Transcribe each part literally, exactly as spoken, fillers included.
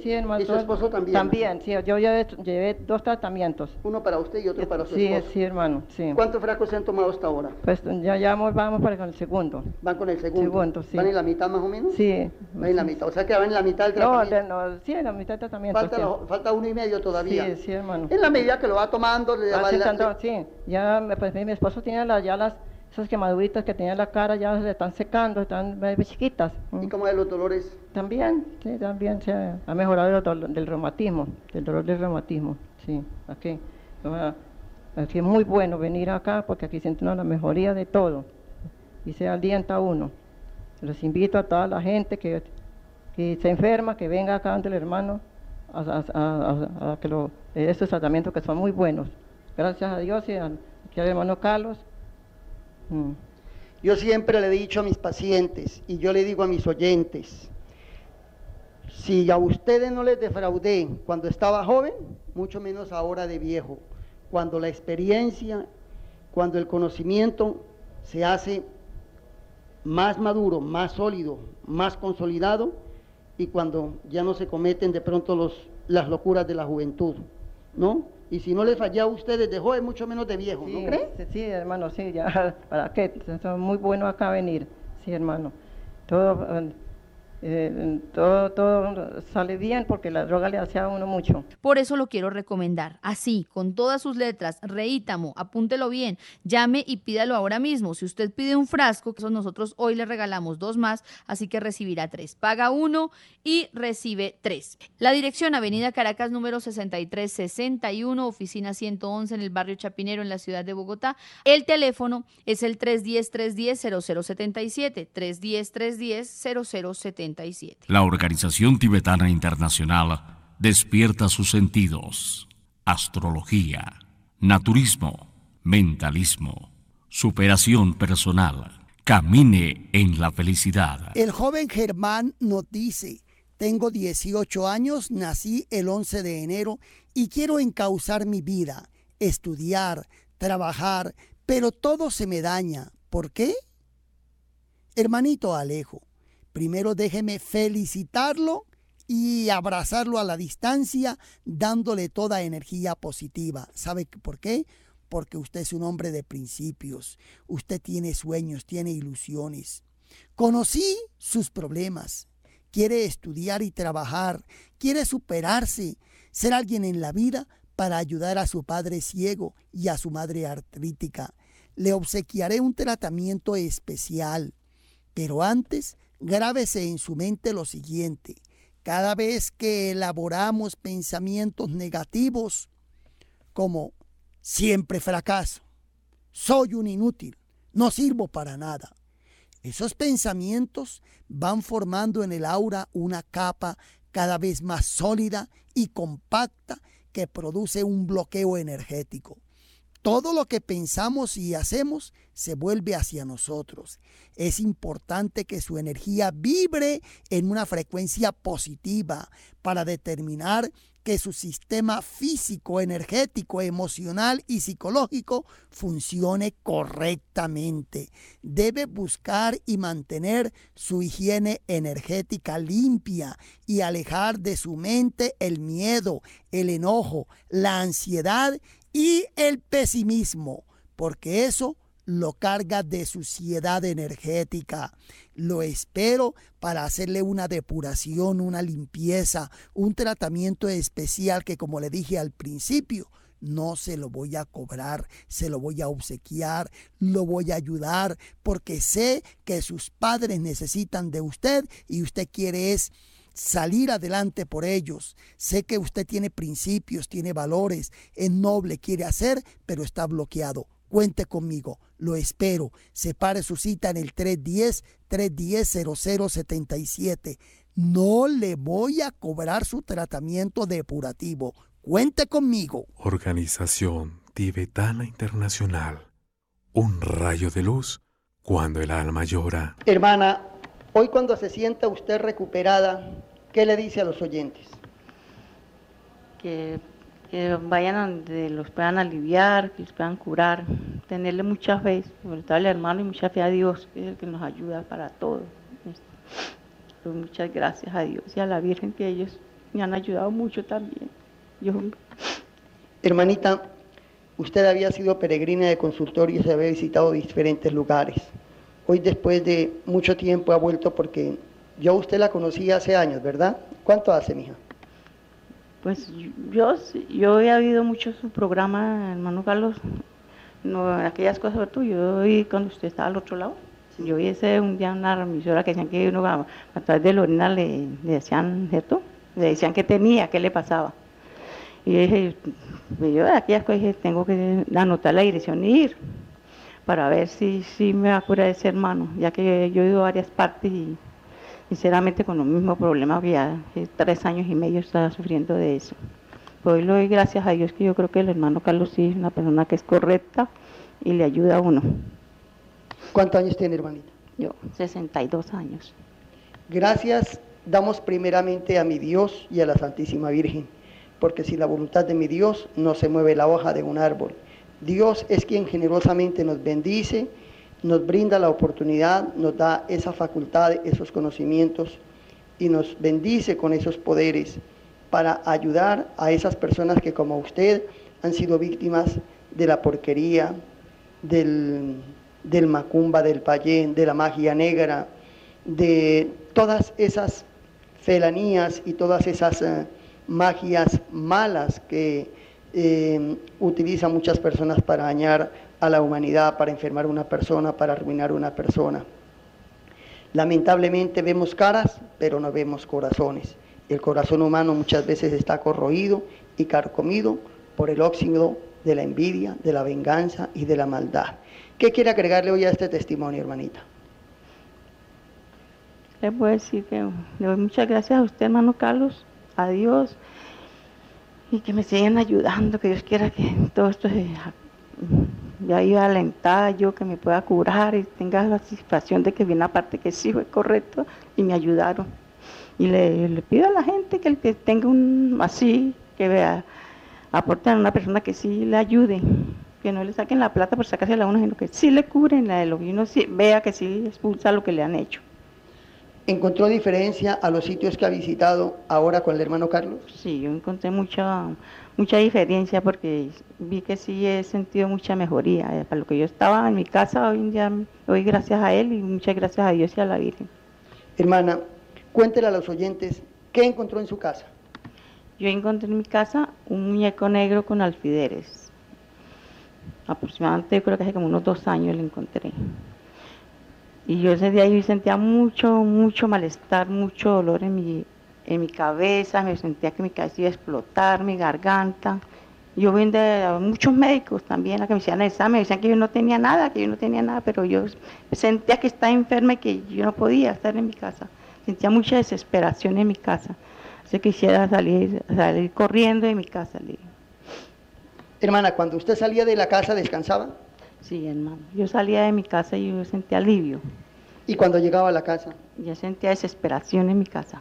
sí, hermano. ¿Y su esposo también? También, sí, yo llevé, llevé dos tratamientos. Uno para usted y otro para su sí, esposo. Sí, hermano, sí. ¿Cuántos frascos se han tomado hasta ahora? Pues ya, ya vamos, vamos para el segundo. ¿Van con el segundo? Segundo, sí. ¿Van en la mitad más o menos? Sí. Van en la mitad, o sea que van en la mitad del No, tratamiento. de, no sí, en la mitad del tratamiento. Falta, sí. lo, falta uno y medio todavía. Sí, sí, hermano. En la medida que lo va tomando, le va la... Sí, ya, pues mi esposo tiene la, ya las... Esas quemaduritas que tenía en la cara ya se están secando, están chiquitas. ¿Y cómo de los dolores? También, sí, también se ha, ha mejorado el dolor, del reumatismo, del dolor del reumatismo, sí, aquí. Aquí es muy bueno venir acá porque aquí siente uno la mejoría de todo y se alienta uno. Los invito a toda la gente que, que se enferma, que venga acá ante el hermano a, a, a, a que lo, estos tratamientos que son muy buenos. Gracias a Dios y a, aquí al hermano Carlos. Mm. Yo siempre le he dicho a mis pacientes y yo le digo a mis oyentes, si a ustedes no les defraudé cuando estaba joven, mucho menos ahora de viejo, cuando la experiencia, cuando el conocimiento se hace más maduro, más sólido, más consolidado y cuando ya no se cometen de pronto los, las locuras de la juventud, ¿no? Y si no les fallaba a ustedes de joven, mucho menos de viejo, sí, ¿no creen? Sí, sí, hermano, sí, ya, ¿para qué? Es muy bueno acá venir, sí, hermano. Todo, eh, todo, todo sale bien porque la droga le hace a uno mucho. Por eso lo quiero recomendar, así, con todas sus letras, Reítamo, apúntelo bien, llame y pídalo ahora mismo. Si usted pide un frasco, que nosotros hoy le regalamos dos más, así que recibirá tres. Paga uno y recibe tres. La dirección, Avenida Caracas, número sesenta y tres sesenta y uno, oficina ciento once en el barrio Chapinero, en la ciudad de Bogotá. El teléfono es el tres uno cero, tres uno cero, cero cero siete siete, tres uno cero, tres uno cero, cero cero siete siete. La Organización Tibetana Internacional despierta sus sentidos. Astrología, naturismo, mentalismo, superación personal. Camine en la felicidad. El joven Germán nos dice: tengo dieciocho años, nací el once de enero y quiero encauzar mi vida, estudiar, trabajar, pero todo se me daña. ¿Por qué? Hermanito Alejo, primero déjeme felicitarlo y abrazarlo a la distancia, dándole toda energía positiva. ¿Sabe por qué? Porque usted es un hombre de principios. Usted tiene sueños, tiene ilusiones. Conocí sus problemas. Quiere estudiar y trabajar. Quiere superarse, ser alguien en la vida para ayudar a su padre ciego y a su madre artrítica. Le obsequiaré un tratamiento especial. Pero antes, grábese en su mente lo siguiente: cada vez que elaboramos pensamientos negativos, como siempre fracaso, soy un inútil, no sirvo para nada, esos pensamientos van formando en el aura una capa cada vez más sólida y compacta que produce un bloqueo energético. Todo lo que pensamos y hacemos se vuelve hacia nosotros. Es importante que su energía vibre en una frecuencia positiva para determinar que su sistema físico, energético, emocional y psicológico funcione correctamente. Debe buscar y mantener su higiene energética limpia y alejar de su mente el miedo, el enojo, la ansiedad y el pesimismo, porque eso lo carga de suciedad energética. Lo espero para hacerle una depuración, una limpieza, un tratamiento especial que, como le dije al principio, no se lo voy a cobrar, se lo voy a obsequiar, lo voy a ayudar, porque sé que sus padres necesitan de usted y usted quiere es salir adelante por ellos. Sé que usted tiene principios, tiene valores, es noble, quiere hacer, pero está bloqueado. Cuente conmigo, lo espero. Separe su cita en el tres uno cero, tres uno cero, cero cero siete siete. No le voy a cobrar su tratamiento depurativo. Cuente conmigo. Organización Tibetana Internacional. Un rayo de luz cuando el alma llora. Hermana, hoy cuando se sienta usted recuperada, ¿qué le dice a los oyentes? Que, que vayan a donde los puedan aliviar, que los puedan curar, tenerle mucha fe, sobre todo al hermano, y mucha fe a Dios, que es el que nos ayuda para todo. Pues muchas gracias a Dios y a la Virgen, que ellos me han ayudado mucho también. Yo, Hermanita, usted había sido peregrina de consultorio y se había visitado diferentes lugares. Hoy, después de mucho tiempo, ha vuelto porque yo a usted la conocí hace años, ¿verdad? ¿Cuánto hace, mija? pues yo, yo he oído mucho su programa, hermano Carlos, no, aquellas cosas, tú, yo oí cuando usted estaba al otro lado. Yo vi ese un día una emisora que decían que uno a, a través de la orina le, le decían, ¿cierto? Le decían qué tenía, qué le pasaba. Y yo dije, yo de aquellas cosas dije, tengo que anotar la dirección y ir para ver si, si me va a curar ese hermano, ya que yo he ido a varias partes y sinceramente con el mismo problema que ya hace tres años y medio estaba sufriendo de eso. Pues hoy le doy gracias a Dios que yo creo que el hermano Carlos sí es una persona que es correcta y le ayuda a uno. ¿Cuántos años tiene, hermanita? Yo, sesenta y dos años. Gracias damos primeramente a mi Dios y a la Santísima Virgen, porque sin la voluntad de mi Dios no se mueve la hoja de un árbol. Dios es quien generosamente nos bendice, nos brinda la oportunidad, nos da esa facultad, esos conocimientos y nos bendice con esos poderes para ayudar a esas personas que, como usted, han sido víctimas de la porquería, del, del macumba, del payén, de la magia negra, de todas esas felanías y todas esas uh, magias malas que eh, utilizan muchas personas para dañar a la humanidad, para enfermar a una persona, para arruinar a una persona. Lamentablemente vemos caras, pero no vemos corazones. El corazón humano muchas veces está corroído y carcomido por el óxido de la envidia, de la venganza y de la maldad. ¿Qué quiere agregarle hoy a este testimonio, hermanita? Le puedo decir que le doy muchas gracias a usted, hermano Carlos, a Dios, y que me sigan ayudando, que Dios quiera que todo esto se... ya iba alentada yo, que me pueda curar y tenga la satisfacción de que viene aparte que sí fue correcto y me ayudaron. Y le, le pido a la gente que el que tenga un así, que vea, aporten a una persona que sí le ayude, que no le saquen la plata por sacársela a uno, sino que sí le cubren la de lo que uno sí, vea que sí expulsa lo que le han hecho. ¿Encontró diferencia a los sitios que ha visitado ahora con el hermano Carlos? Sí, yo encontré mucha, mucha diferencia porque vi que sí he sentido mucha mejoría. Para lo que yo estaba en mi casa, hoy en día doy gracias a él y muchas gracias a Dios y a la Virgen. Hermana, cuéntele a los oyentes, ¿qué encontró en su casa? Yo encontré en mi casa un muñeco negro con alfileres. Aproximadamente, yo creo que hace como unos dos años lo encontré. Y yo ese día yo sentía mucho, mucho malestar, mucho dolor en mi, en mi cabeza, me sentía que mi cabeza iba a explotar, mi garganta. Yo fui a muchos médicos también a que me hicieran el examen, me decían que yo no tenía nada, que yo no tenía nada, pero yo sentía que estaba enferma y que yo no podía estar en mi casa. Sentía mucha desesperación en mi casa. Así que quisiera salir, salir corriendo de mi casa. Hermana, cuando usted salía de la casa, ¿descansaba? Sí, hermano. Yo salía de mi casa y yo sentía alivio. ¿Y cuando llegaba a la casa? Yo sentía desesperación en mi casa.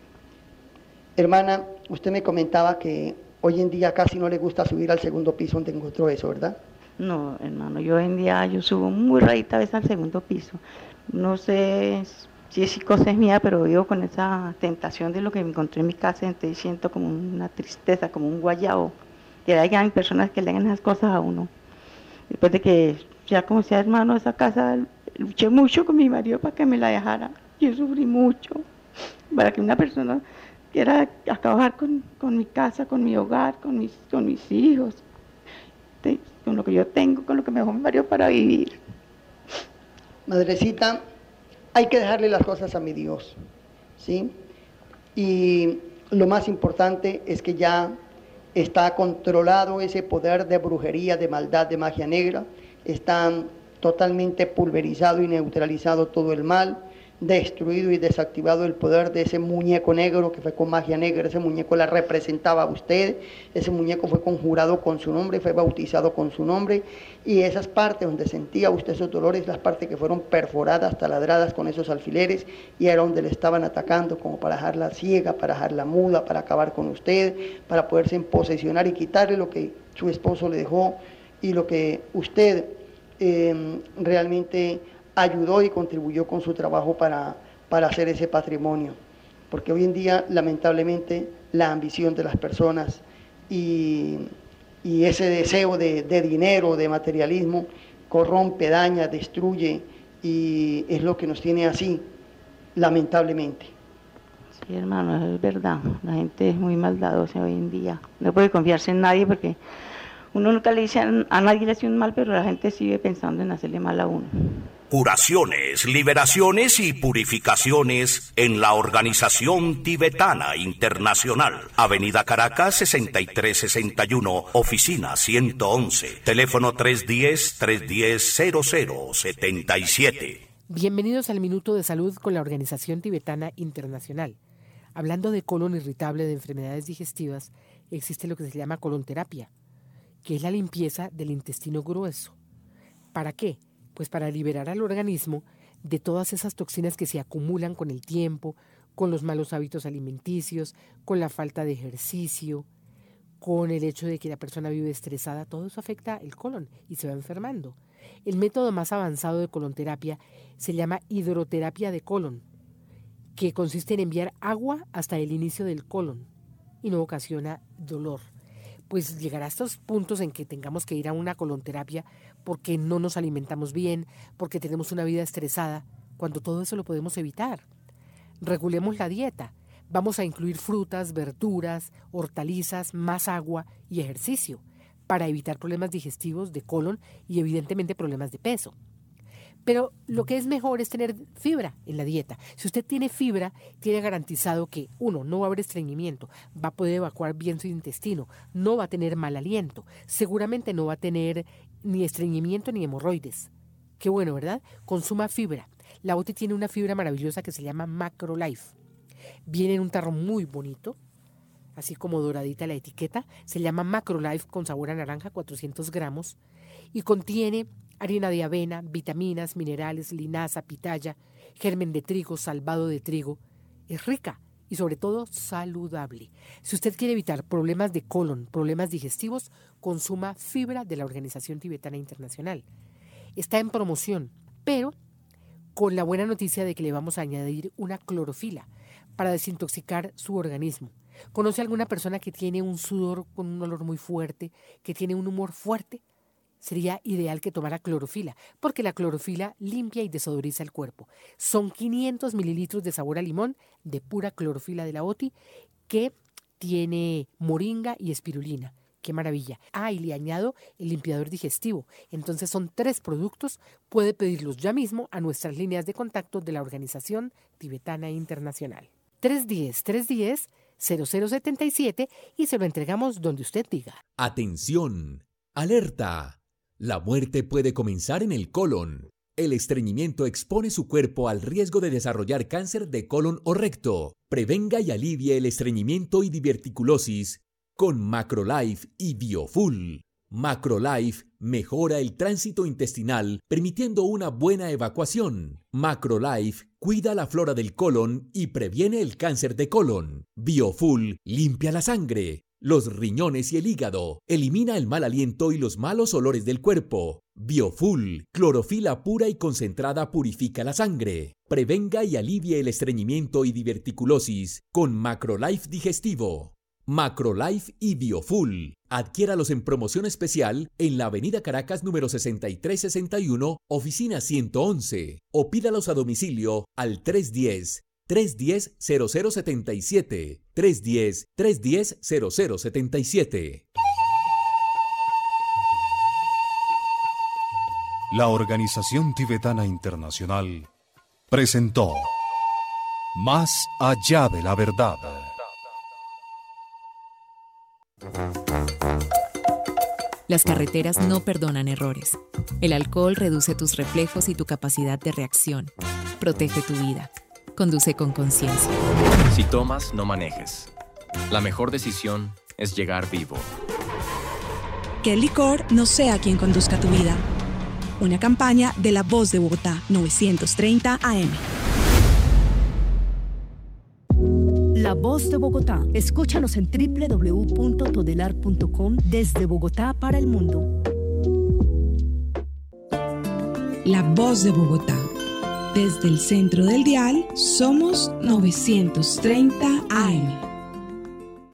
Hermana, usted me comentaba que hoy en día casi no le gusta subir al segundo piso donde encontró eso, ¿verdad? No, hermano, yo hoy en día yo subo muy rarita vez al segundo piso. No sé si es cosa mía, pero vivo con esa tentación de lo que me encontré en mi casa, entonces siento como una tristeza, como un guayabo, que hayan personas que le hagan esas cosas a uno. Después de que, ya como sea hermano, esa casa, luché mucho con mi marido para que me la dejara. Yo sufrí mucho para que una persona quiera acabar con, con mi casa, con mi hogar, con mis, con mis hijos, de, con lo que yo tengo, con lo que me dejó mi marido para vivir. Madrecita, hay que dejarle las cosas a mi Dios, ¿sí? Y lo más importante es que ya está controlado ese poder de brujería, de maldad, de magia negra, está totalmente pulverizado y neutralizado todo el mal, destruido y desactivado el poder de ese muñeco negro que fue con magia negra. Ese muñeco la representaba a usted, ese muñeco fue conjurado con su nombre, fue bautizado con su nombre, y esas partes donde sentía usted esos dolores, las partes que fueron perforadas, taladradas con esos alfileres, y era donde le estaban atacando como para dejarla ciega, para dejarla muda, para acabar con usted, para poderse posesionar y quitarle lo que su esposo le dejó y lo que usted eh, realmente ayudó y contribuyó con su trabajo para, para hacer ese patrimonio. Porque hoy en día, lamentablemente, la ambición de las personas y, y ese deseo de, de dinero, de materialismo, corrompe, daña, destruye y es lo que nos tiene así, lamentablemente. Sí, hermano, es verdad, la gente es muy maldadosa hoy en día, no puede confiarse en nadie porque uno nunca le dice a, a nadie le hace un mal, pero la gente sigue pensando en hacerle mal a uno. Curaciones, liberaciones y purificaciones en la Organización Tibetana Internacional. Avenida Caracas, sesenta y tres sesenta y uno, oficina ciento once, teléfono tres uno cero, tres uno cero, cero cero siete siete. Bienvenidos al Minuto de Salud con la Organización Tibetana Internacional. Hablando de colon irritable, de enfermedades digestivas, existe lo que se llama colonterapia, que es la limpieza del intestino grueso. ¿Para qué? Pues para liberar al organismo de todas esas toxinas que se acumulan con el tiempo, con los malos hábitos alimenticios, con la falta de ejercicio, con el hecho de que la persona vive estresada. Todo eso afecta el colon y se va enfermando. El método más avanzado de colonterapia se llama hidroterapia de colon, que consiste en enviar agua hasta el inicio del colon y no ocasiona dolor. Pues llegará a estos puntos en que tengamos que ir a una colonterapia porque no nos alimentamos bien, porque tenemos una vida estresada, cuando todo eso lo podemos evitar. Regulemos la dieta. Vamos a incluir frutas, verduras, hortalizas, más agua y ejercicio para evitar problemas digestivos de colon y evidentemente problemas de peso. Pero lo que es mejor es tener fibra en la dieta. Si usted tiene fibra, tiene garantizado que, uno, no va a haber estreñimiento, va a poder evacuar bien su intestino, no va a tener mal aliento, seguramente no va a tener ni estreñimiento ni hemorroides. Qué bueno, ¿verdad? Consuma fibra. La O T I tiene una fibra maravillosa que se llama MacroLife. Viene en un tarro muy bonito, así como doradita la etiqueta. Se llama MacroLife con sabor a naranja, cuatrocientos gramos, y contiene harina de avena, vitaminas, minerales, linaza, pitaya, germen de trigo, salvado de trigo. Es rica y sobre todo saludable. Si usted quiere evitar problemas de colon, problemas digestivos, consuma fibra de la Organización Tibetana Internacional. Está en promoción, pero con la buena noticia de que le vamos a añadir una clorofila para desintoxicar su organismo. ¿Conoce alguna persona que tiene un sudor con un olor muy fuerte, que tiene un humor fuerte? Sería ideal que tomara clorofila, porque la clorofila limpia y desodoriza el cuerpo. Son quinientos mililitros de sabor a limón de pura clorofila de la O T I que tiene moringa y espirulina. ¡Qué maravilla! Ah, y le añado el limpiador digestivo. Entonces son tres productos. Puede pedirlos ya mismo a nuestras líneas de contacto de la Organización Tibetana Internacional. tres uno cero, tres uno cero, cero cero siete siete y se lo entregamos donde usted diga. Atención, alerta. La muerte puede comenzar en el colon. El estreñimiento expone su cuerpo al riesgo de desarrollar cáncer de colon o recto. Prevenga y alivie el estreñimiento y diverticulosis con MacroLife y BioFull. MacroLife mejora el tránsito intestinal, permitiendo una buena evacuación. MacroLife cuida la flora del colon y previene el cáncer de colon. BioFull limpia la sangre, los riñones y el hígado, elimina el mal aliento y los malos olores del cuerpo. BioFull, clorofila pura y concentrada, purifica la sangre. Prevenga y alivie el estreñimiento y diverticulosis con MacroLife digestivo. MacroLife y BioFull. Adquiéralos en promoción especial en la Avenida Caracas número sesenta y tres sesenta y uno, oficina ciento once, o pídalos a domicilio al tres uno cero, tres uno cero, cero cero siete siete, tres uno cero, tres uno cero, cero cero siete siete. La Organización Tibetana Internacional presentó Más allá de la verdad. Las carreteras no perdonan errores. El alcohol reduce tus reflejos y tu capacidad de reacción. Protege tu vida. Conduce con conciencia. Si tomas, no manejes. La mejor decisión es llegar vivo. Que el licor no sea quien conduzca tu vida. Una campaña de La Voz de Bogotá, novecientos treinta A M. La Voz de Bogotá. Escúchanos en doble u doble u doble u punto todelar punto com desde Bogotá para el mundo. La Voz de Bogotá. Desde el centro del dial somos novecientos treinta A M.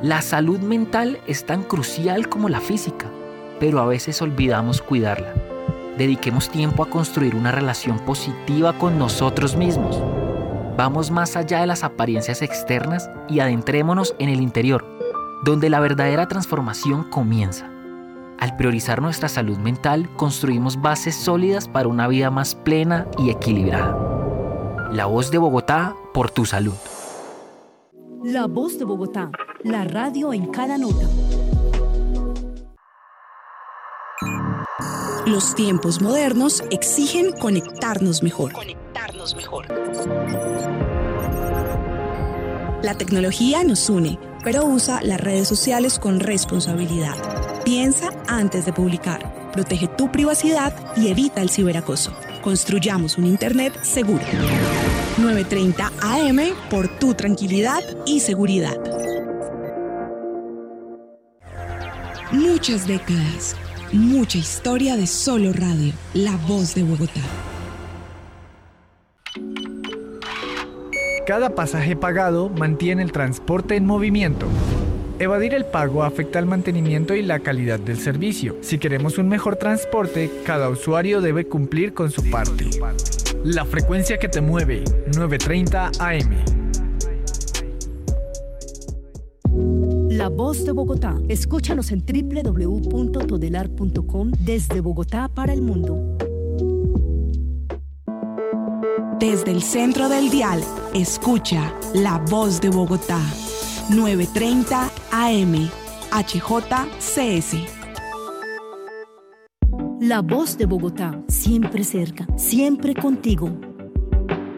La salud mental es tan crucial como la física, pero a veces olvidamos cuidarla. Dediquemos tiempo a construir una relación positiva con nosotros mismos. Vamos más allá de las apariencias externas y adentrémonos en el interior, donde la verdadera transformación comienza. Al priorizar nuestra salud mental, construimos bases sólidas para una vida más plena y equilibrada. La Voz de Bogotá, por tu salud. La Voz de Bogotá, la radio en cada nota. Los tiempos modernos exigen conectarnos mejor. Conectarnos mejor. La tecnología nos une, pero usa las redes sociales con responsabilidad. Piensa antes de publicar. Protege tu privacidad y evita el ciberacoso. Construyamos un Internet seguro. nueve treinta A M por tu tranquilidad y seguridad. Muchas décadas, mucha historia de solo radio. La Voz de Bogotá. Cada pasaje pagado mantiene el transporte en movimiento. Evadir el pago afecta al mantenimiento y la calidad del servicio. Si queremos un mejor transporte, cada usuario debe cumplir con su parte. La frecuencia que te mueve, nueve treinta A M. La Voz de Bogotá. Escúchanos en doble u doble u doble u punto todelar punto com desde Bogotá para el mundo. Desde el centro del dial, escucha La Voz de Bogotá. nueve treinta A M, H J C S. La Voz de Bogotá, siempre cerca, siempre contigo.